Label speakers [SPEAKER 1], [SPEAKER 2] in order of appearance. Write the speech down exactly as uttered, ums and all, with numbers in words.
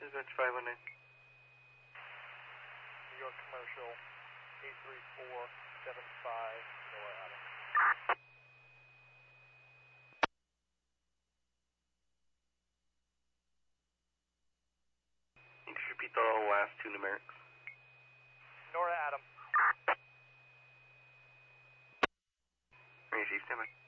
[SPEAKER 1] Dispatch five one nine.
[SPEAKER 2] New York Commercial, eight three four seven five, Nora Adam.
[SPEAKER 1] You can repeat the last two numerics.
[SPEAKER 2] Nora Adam.
[SPEAKER 1] Ranger, stand by.